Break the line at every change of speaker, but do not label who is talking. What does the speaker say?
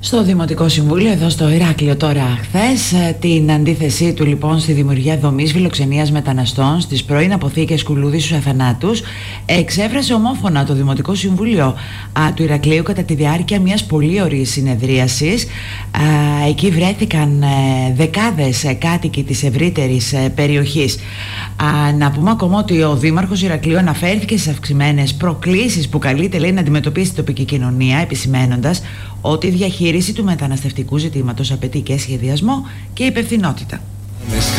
Στο Δημοτικό Συμβούλιο εδώ στο Ηράκλειο τώρα χθες, την αντίθεσή του λοιπόν στη δημιουργία δομής φιλοξενίας μεταναστών στις πρώην αποθήκες Κουλούδης στους Αθανάτους εξέφρασε ομόφωνα το Δημοτικό Συμβούλιο του Ηρακλείου κατά τη διάρκεια μιας πολύ ωραίας συνεδρίασης. Εκεί βρέθηκαν δεκάδες κάτοικοι της ευρύτερης περιοχής. Να πούμε ακόμα ότι ο Δήμαρχος Ηρακλείου αναφέρθηκε στις αυξημένες προκλήσεις που καλείται, λέει, να αντιμετωπίσει η τοπική κοινωνία, επισημένοντας ότι η διαχείριση του μεταναστευτικού ζητήματος απαιτεί και σχεδιασμό και υπευθυνότητα.